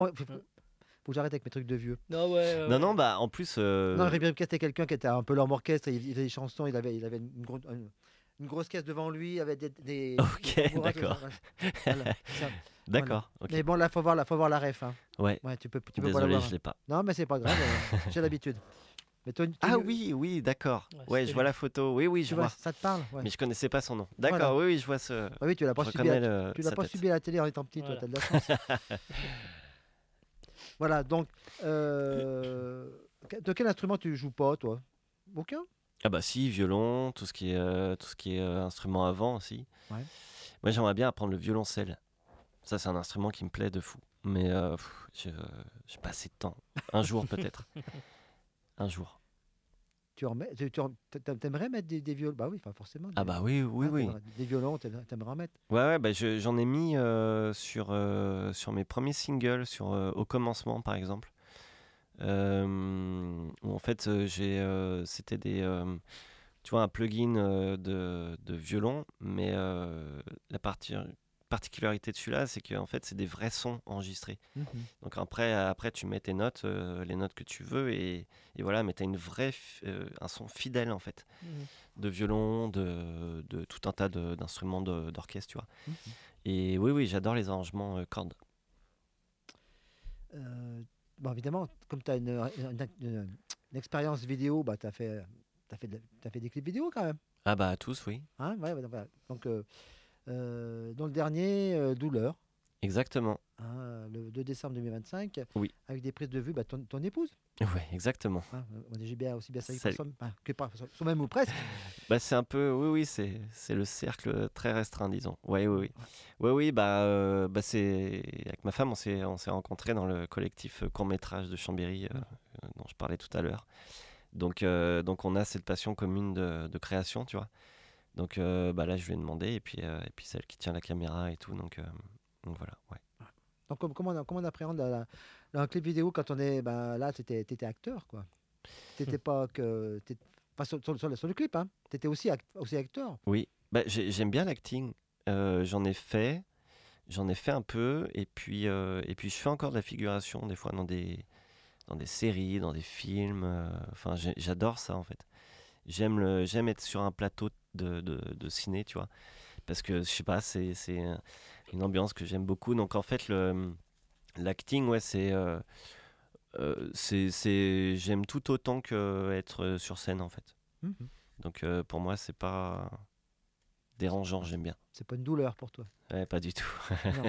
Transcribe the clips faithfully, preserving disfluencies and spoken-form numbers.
Ouais, faut, faut- Mm. faut que j'arrête avec mes trucs de vieux. Non, ouais, ouais, Non, ouais. non, bah en plus. euh, Non, Ribéry c'était quelqu'un qui était un peu l'homme orchestre. Il, il faisait des chansons. Il avait, il avait une, gro- une- une grosse caisse devant lui avec des, des, Ok, des tambourins, tout ça. d'accord. Ouais. Voilà, c'est ça. Voilà. D'accord, ok. Mais bon, là, faut voir, là, faut voir la ref. Hein. Ouais, Ouais, tu peux, tu peux pas la désolé, voir. je Hein. l'ai pas. Non, mais c'est pas grave. euh, J'ai l'habitude. Mais Tony, Ah Tony- oui, oui, d'accord. Ouais, Ouais, c'était je vois lui. la photo. Oui, oui, je tu vois, vois. ça te parle. Ouais. Mais je connaissais pas son nom. D'accord, Voilà. oui, oui, je vois ce. Ah oui, tu l'as Je pas subi. reconnais À, le- tu l'as sa pas tête. subi à la télé en étant petit, Voilà. toi. T'as de la chance. Voilà. Donc, euh, de quel instrument tu joues pas, toi? Aucun. Ah bah si, violon, tout ce qui est, euh, tout ce qui est euh, instrument avant aussi. Ouais. Moi, j'aimerais bien apprendre le violoncelle. Ça, c'est un instrument qui me plaît de fou. Mais euh, pff, je j'ai pas assez de temps. Un jour peut-être. Un jour. Tu en mets, tu, tu en- t'a- t'aimerais mettre des, des violons? Bah oui, pas forcément. Ah des- bah oui, oui, hein, oui. t'aimerais- Des violons, t'aimerais t'aimerais en mettre. Ouais, ouais, bah je- j'en ai mis euh, sur, euh, sur mes premiers singles, sur euh, Au commencement par exemple. Euh, où en fait, euh, j'ai, euh, c'était des, euh, tu vois, un plugin euh, de, de violon, mais euh, la partie, particularité de celui-là, c'est qu'en fait, c'est des vrais sons enregistrés. Mhm. Donc après, après tu mets tes notes, euh, les notes que tu veux, et, et voilà, mais tu as une vraie, f- euh, un son fidèle en fait, Mhm. de violon, de, de tout un tas de- d'instruments de- d'orchestre, tu vois. Mhm. Et oui, oui, j'adore les arrangements euh, cordes. Euh, bon, évidemment, comme tu as une, une- une- une expérience vidéo, bah, tu as fait, t'as fait, de- t'as fait des clips vidéo quand même. Ah bah tous, oui. Hein, ouais, ouais, voilà. Donc, euh, euh, dans le dernier, euh, Douleur, Exactement. hein, le deux décembre deux mille vingt-cinq, Oui. avec des prises de vue, bah, ton, ton épouse. Oui, exactement. Hein, on est bien, aussi bien salué Salut. par son, enfin, que par son, son même ou presque. Bah c'est un peu, oui, oui, c'est, c'est le cercle très restreint, disons. Oui, oui, oui. Oui, oui, bah, euh, bah c'est... Avec ma femme, on s'est, on s'est rencontrés dans le collectif court-métrage de Chambéry, euh, euh, dont je parlais tout à l'heure. Donc, euh, donc on a cette passion commune de, de création, tu vois. Donc euh, bah là, je lui ai demandé, et puis, euh, et puis c'est elle qui tient la caméra et tout, donc, euh, donc voilà, ouais. Donc, com- comment, on, comment on appréhende la, la- la- un clip vidéo quand on est. Ben, là, tu étais acteur, quoi. Tu n'étais pas que. t'es- Pas sur, sur- sur le, sur le clip, hein. Tu étais aussi, act- aussi acteur. Oui, bah, j'ai- j'aime bien l'acting. Euh, j'en ai fait, j'en ai fait un peu, et puis, euh, et puis je fais encore de la figuration, des fois dans des, dans des séries, dans des films. euh, Enfin, j'ai- j'adore ça en fait. J'aime le, j'aime être sur un plateau de, de, de ciné, tu vois, parce que je sais pas, c'est, c'est euh, une ambiance que j'aime beaucoup. Donc en fait, le, l'acting, ouais, c'est, euh, euh, c'est, c'est, j'aime tout autant que être sur scène en fait. Mhm. Donc euh, pour moi, c'est pas dérangeant, j'aime bien. C'est pas une douleur pour toi. Ouais, pas du tout. Non.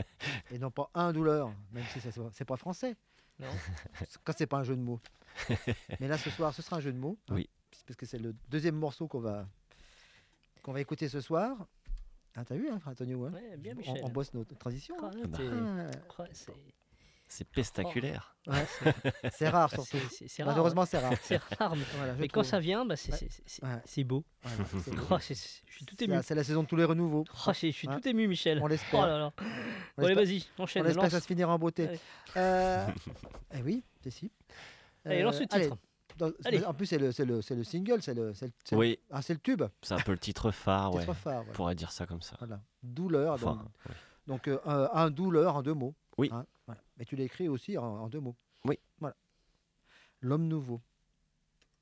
Et non pas un douleur, même si ça soit- c'est pas français. Non. Quand c'est pas un jeu de mots. Mais là, ce soir, ce sera un jeu de mots. hein, Oui. Parce que c'est le deuxième morceau qu'on va, qu'on va écouter ce soir. Ah, t'as vu, hein, Antonio, hein Ouais, bien, on, Michel. on bosse notre transition. Ah, hein. bah. t'es- Ah, ouais, c'est- C'est pestaculaire. ouais, c'est rare surtout. c'est- c'est- c'est rare. Malheureusement, c'est rare. ouais. C'est rare, mais, Voilà, je mais quand trouve. ça vient, bah, c'est Ouais. c'est- c'est- c'est- Ouais. c'est beau. Voilà, c'est- Oh, c'est- c'est- je suis tout c'est ému. la- c'est la saison de tous les renouveaux. Oh, je je suis Hein. tout ému, Michel. On Oh l'espère. là là. On Bon, allez, espère- vas-y, On enchaîne. espère que ça Lance. se finira en beauté. Allez. Euh, eh oui, c'est si. Allez, Euh, lance le allez, titre. dans- Allez. En plus, c'est le, c'est le, c'est le single, c'est le, c'est le, c'est le- Oui, ah, c'est le tube. c'est un peu le titre phare, C'est ouais. trop phare. On Voilà. pourrait dire ça comme ça. Voilà. Douleur. Enfin, donc ouais. donc, euh, un, un douleur en deux mots. Oui. Hein, voilà. Mais tu l'écris aussi en, en deux mots. Oui. Voilà. L'homme nouveau.